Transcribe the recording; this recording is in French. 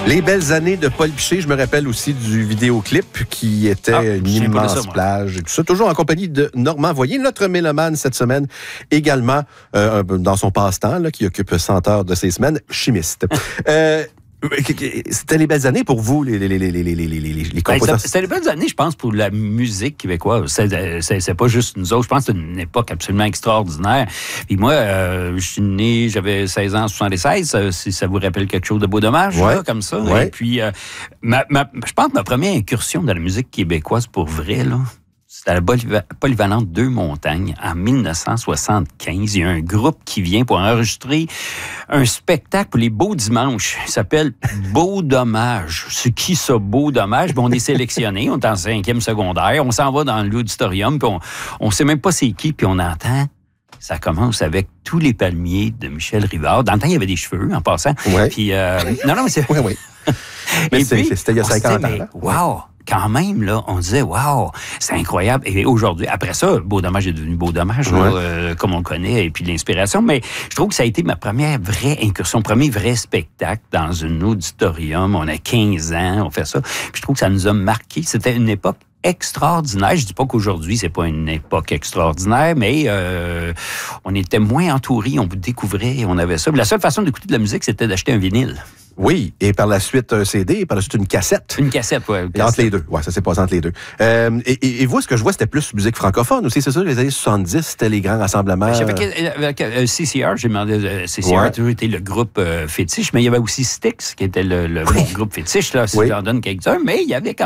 Les belles années de Paul Piché, je me rappelle aussi du vidéoclip qui était une immense plage et tout ça. Toujours en compagnie de Normand Voyer, notre mélomane cette semaine, également dans son passe-temps, là, qui occupe 100 heures de ses semaines, chimiste. C'était les belles années pour vous, les compositeurs? C'était les belles années, je pense, pour la musique québécoise. C'est pas juste nous autres. Je pense que c'était une époque absolument extraordinaire. Puis moi, je suis né, j'avais 16 ans en 76, si ça vous rappelle quelque chose de beau dommage, ouais. Là, comme ça. Ouais. Et puis, je pense que ma première incursion dans la musique québécoise, pour vrai, là, c'était à la Polyvalente Deux Montagnes en 1975. Il y a un groupe qui vient pour enregistrer un spectacle pour les Beaux Dimanches. Il s'appelle Beau Dommage. C'est qui ça, Beau Dommage? On est sélectionné, on est en 5e secondaire, on s'en va dans l'auditorium, puis on sait même pas c'est qui, puis on entend... Ça commence avec Tous les palmiers de Michel Rivard. Dans le temps, il y avait des cheveux, en passant. Ouais. Puis, non, mais c'est... Oui. Mais c'était il y a 50 ans. Hein? Wow! Quand même, là, on disait, wow, c'est incroyable. Et aujourd'hui, après ça, Beau Dommage est devenu Beau Dommage, là, comme on le connaît, et puis l'inspiration. Mais je trouve que ça a été ma première vraie incursion, premier vrai spectacle dans un auditorium. On a 15 ans, on fait ça. Puis je trouve que ça nous a marqué. C'était une époque extraordinaire. Je dis pas qu'aujourd'hui, c'est pas une époque extraordinaire, mais on était moins entourés, on découvrait, on avait ça. Mais la seule façon d'écouter de la musique, c'était d'acheter un vinyle. Oui, et par la suite un CD, et par la suite une cassette. Une cassette, oui. Entre les deux. Oui, ça s'est passé entre les deux. Et vous, ce que je vois, c'était plus musique francophone aussi, c'est ça? Les années 70, c'était les grands rassemblements. Avec CCR, j'ai demandé... CCR a toujours été le groupe fétiche, mais il y avait aussi Styx, qui était le groupe fétiche, là, si j'en donne quelques-uns, mais il y avait quand